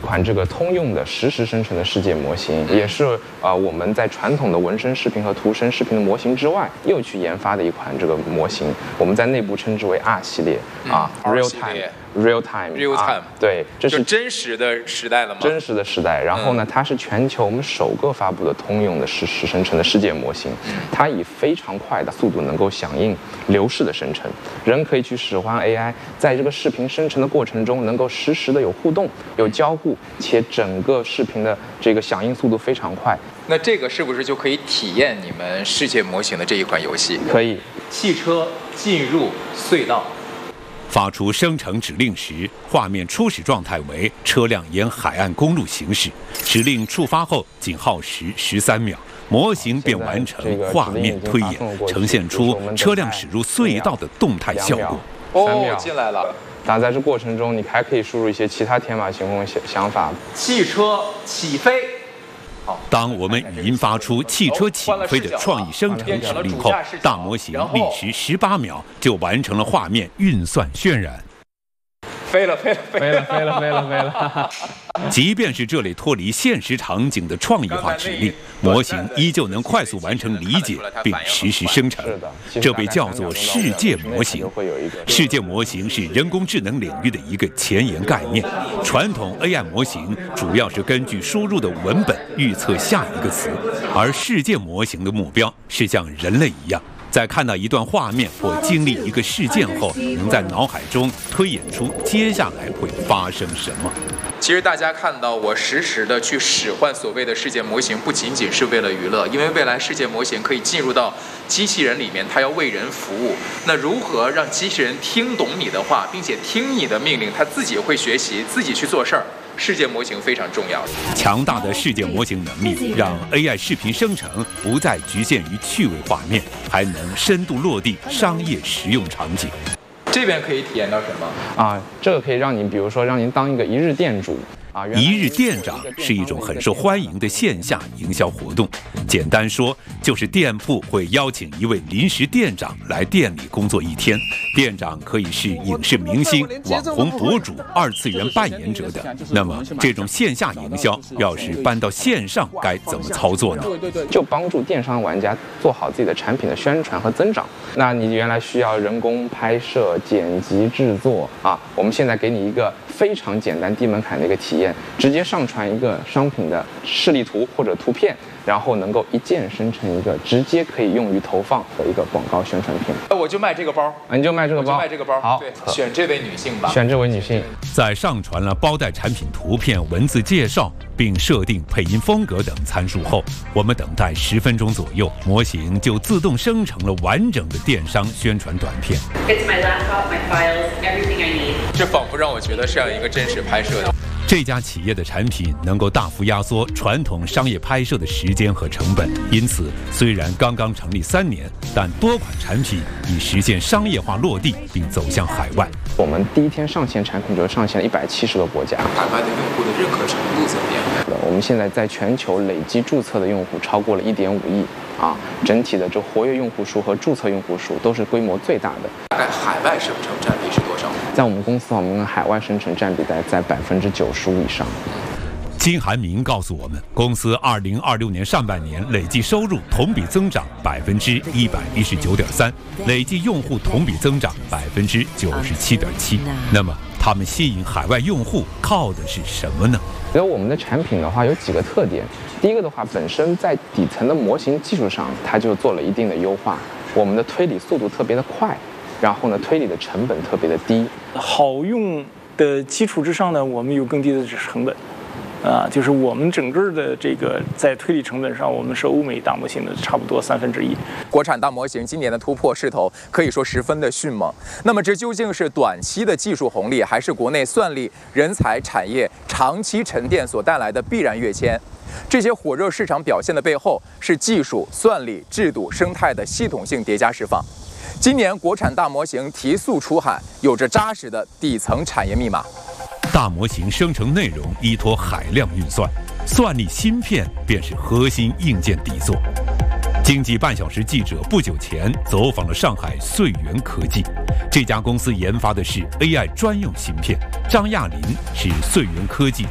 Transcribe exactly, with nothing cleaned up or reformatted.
款这个通用的实时生成的世界模型，也是啊、呃、我们在传统的文生视频和图生视频的模型之外，又去研发的一款这个模型，我们在内部称之为 R 系列啊、 嗯、 ，real time。Real time，real time，、 啊、对，这是真实的时代了吗？ 真实的时代。然后呢，嗯、它是全球我们首个发布的通用的实时生成的世界模型。嗯、它以非常快的速度能够响应流式的生成，人可以去使唤 A I， 在这个视频生成的过程中，能够实时的有互动、有交互，且整个视频的这个响应速度非常快。 那这个是不是就可以体验你们世界模型的这一款游戏？ 可以。 汽车进入隧道。 发出生成指令时，画面初始状态为车辆沿海岸公路行驶，指令触发后仅耗时十三秒，模型便完成画面推演，呈现出车辆驶入隧道的动态效果。 哦，进来了。 但在这过程中，你还可以输入一些其他天马行空的想法。 汽车起飞。 当我们语音发出汽车起飞的创意生成指令后，大模型历时十八秒就完成了画面运算渲染。 飞了，飞了， 飞了，飞了，飞了，飞了！ 即便是这类脱离现实场景的创意化指令，模型依旧能快速完成理解并实时生成。这被叫做世界模型。世界模型是人工智能领域的一个前沿概念。传统 A I 模型主要是根据输入的文本预测下一个词，而世界模型的目标是像人类一样，在看到一段画面或经历一个事件后，能在脑海中推演出接下来会发生什么。 其实大家看到我实时的去使唤所谓的世界模型，不仅仅是为了娱乐，因为未来世界模型可以进入到机器人里面，它要为人服务。那如何让机器人听懂你的话，并且听你的命令，它自己会学习，自己去做事儿？世界模型非常重要。 强大的世界模型能力让 A I 视频生成不再局限于趣味画面，还能深度落地商业实用场景。 这边可以体验到什么啊？这个可以让您，比如说让您当一个一日店主啊。 一日店长是一种很受欢迎的线下营销活动。简单说，就是店铺会邀请一位临时店长来店里工作一天。店长可以是影视明星、网红博主、二次元扮演者等。那么，这种线下营销要是搬到线上，该怎么操作呢？ 就帮助电商玩家做好自己的产品的宣传和增长。那你原来需要人工拍摄、剪辑、制作啊，我们现在给你一个非常简单、低门槛的一个体验，直接上传一个商品的示例图或者图片，然后能够一键生成一个直接可以用于投放的一个广告宣传片。 我就卖这个包， 啊，你就卖这个包， 我就卖这个包。 好， 对，选这位女性吧。 选这位女性。 在上传了包袋产品图片、文字介绍，并设定配音风格等参数后，我们等待十分钟左右，模型就自动生成了完整的电商宣传短片。 It's my laptop, my files, everything I need. 这仿佛让我觉得是像一个真实拍摄的。 这家企业的产品能够大幅压缩传统商业拍摄的时间和成本，因此虽然刚刚成立三年，但多款产品已实现商业化落地并走向海外。 我们第一天上线产品就上线了一百七十个国家， 海外的用户的认可程度怎么样？ 我们现在在全球累计注册的用户超过了一点五亿啊，整体的这活跃用户数和注册用户数都是规模最大的。 大概海外生成占比是多少？ 在我们公司，我们海外生成占比在在百分之九十五以上。 金寒明告诉我们，公司二零二六年上半年累计收入同比增长百分之一百一十九点三，累计用户同比增长百分之九十七点七。那么，他们吸引海外用户靠的是什么呢？ 因为我们的产品的话有几个特点，第一个的话，本身在底层的模型技术上，它就做了一定的优化，我们的推理速度特别的快，然后呢，推理的成本特别的低。 好用的基础之上呢，我们有更低的成本。啊，就是我们整个的这个在推理成本上，我们是欧美大模型的差不多三分之一。 国产大模型今年的突破势头可以说十分的迅猛。那么这究竟是短期的技术红利，还是国内算力人才产业长期沉淀所带来的必然跃迁？这些火热市场表现的背后，是技术、算力、制度、生态的系统性叠加释放。今年国产大模型提速出海，有着扎实的底层产业密码。 大模型生成内容依托海量运算，算力芯片便是核心硬件底座。经济半小时记者不久前走访了上海穗源科技，这家公司研发的是 A I 专用芯片，张亚林是穗源科技